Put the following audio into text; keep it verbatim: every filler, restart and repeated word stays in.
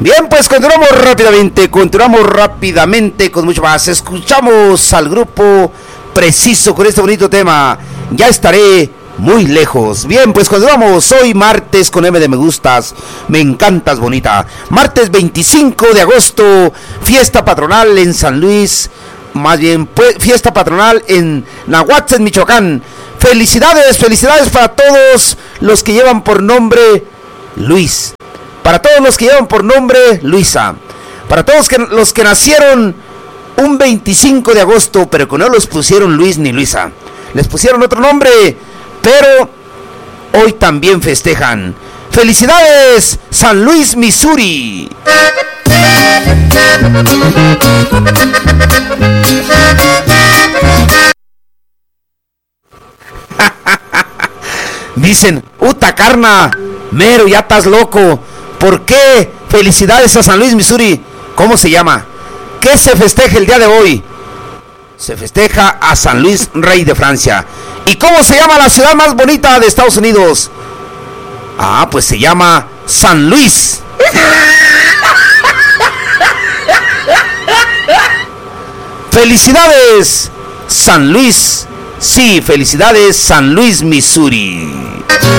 Bien, pues continuamos rápidamente, continuamos rápidamente con mucho más. Escuchamos al grupo Preciso con este bonito tema, Ya estaré muy lejos. Bien, pues continuamos hoy martes con M de Me Gustas, Me Encantas Bonita. Martes veinticinco de agosto, fiesta patronal en San Luis, más bien pues, fiesta patronal en Nahuatzin, Michoacán. Felicidades, felicidades para todos los que llevan por nombre Luis. Para todos los que llevan por nombre Luisa, para todos que, los que nacieron un veinticinco de agosto, pero que no los pusieron Luis ni Luisa, les pusieron otro nombre, pero hoy también festejan. ¡Felicidades, San Luis, Missouri! Dicen, uta carna, mero, ya estás loco. ¿Por qué? Felicidades a San Luis, Missouri. ¿Cómo se llama? ¿Qué se festeja el día de hoy? Se festeja a San Luis, rey de Francia. ¿Y cómo se llama la ciudad más bonita de Estados Unidos? Ah, pues se llama San Luis. ¡Felicidades, San Luis! Sí, felicidades, San Luis, Missouri.